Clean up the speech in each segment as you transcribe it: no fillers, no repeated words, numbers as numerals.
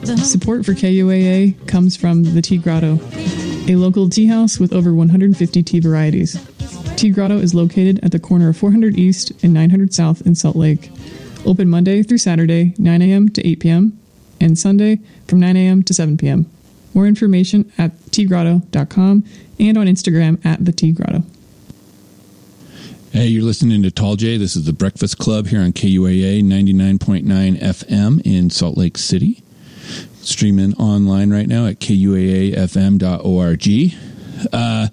Support for KUAA comes from the Tea Grotto, a local tea house with over 150 tea varieties. Tea Grotto is located at the corner of 400 East and 900 South in Salt Lake. Open Monday through Saturday, 9 a.m. to 8 p.m., and Sunday from 9 a.m. to 7 p.m. More information at teagrotto.com and on Instagram at the Tea Grotto. Hey, you're listening to Tall J. This is the Breakfast Club here on KUAA 99.9 FM in Salt Lake City. Streaming online right now at kuaafm.org.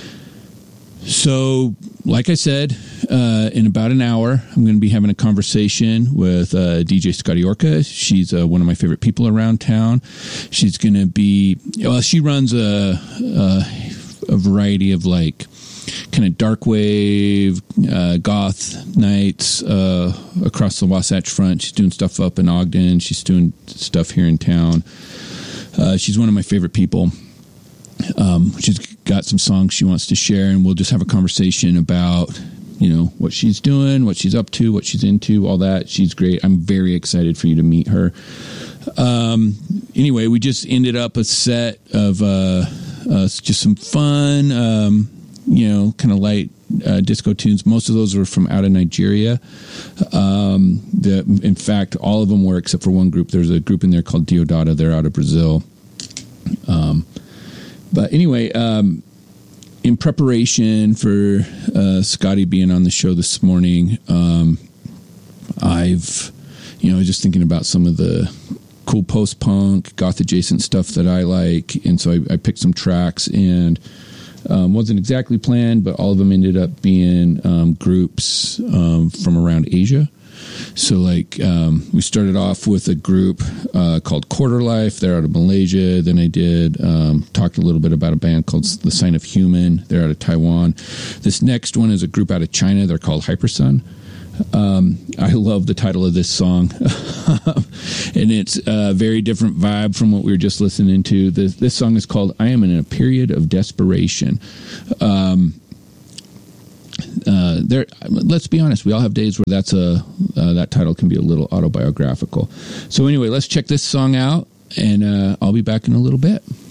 So, like I said, in about an hour, I'm going to be having a conversation with DJ Scotty Orca. She's one of my favorite people around town. She's going to be, well, she runs a variety of like kind of dark wave, goth nights across the Wasatch Front. She's doing stuff up in Ogden. She's doing stuff here in town. She's one of my favorite people. She's got some songs she wants to share, and we'll just have a conversation about, you know, what she's doing, what she's up to, what she's into, all that. She's great. I'm very excited for you to meet her. Anyway, we just ended up a set of just some fun, you know, kind of light disco tunes. Most of those were from out of Nigeria. In fact, all of them were except for one group. There's a group in there called Diodata. They're out of Brazil. But anyway, in preparation for Scotty being on the show this morning, I've, you know, just thinking about some of the cool post-punk, goth-adjacent stuff that I like. And so I picked some tracks, and wasn't exactly planned, but all of them ended up being groups from around Asia. So, like, we started off with a group called Quarter Life. They're out of Malaysia. Then I talked a little bit about a band called The Sign of Human. They're out of Taiwan. This next one is a group out of China. They're called Hypersun. I love the title of this song. And it's a very different vibe from what we were just listening to. This song is called I Am in a Period of Desperation. Let's be honest, we all have days where that title can be a little autobiographical. So anyway, let's check this song out, and I'll be back in a little bit.